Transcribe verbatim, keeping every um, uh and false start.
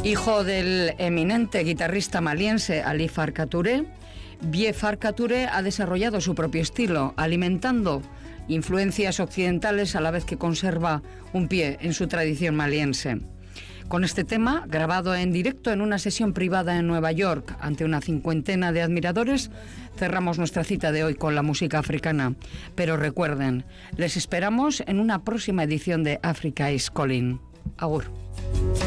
Hijo del eminente guitarrista maliense Ali Farka Touré, Bie Farka Touré ha desarrollado su propio estilo, alimentando influencias occidentales a la vez que conserva un pie en su tradición maliense. Con este tema, grabado en directo en una sesión privada en Nueva York ante una cincuentena de admiradores, cerramos nuestra cita de hoy con la música africana. Pero recuerden, les esperamos en una próxima edición de Africa is Calling. Agur.